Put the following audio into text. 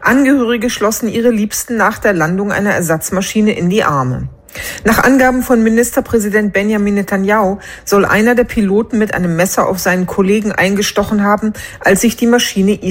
Angehörige schlossen ihre Liebsten nach der Landung einer Ersatzmaschine in die Arme. Nach Angaben von Ministerpräsident Benjamin Netanyahu soll einer der Piloten mit einem Messer auf seinen Kollegen eingestochen haben, als sich die Maschine